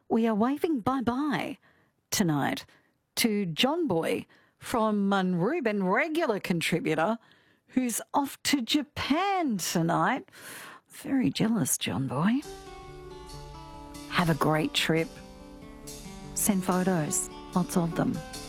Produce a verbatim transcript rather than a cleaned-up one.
we are waving bye-bye tonight to John Boy from Munroob, regular contributor, who's off to Japan tonight. Very jealous, John Boy. Have a great trip. Send photos, lots of them.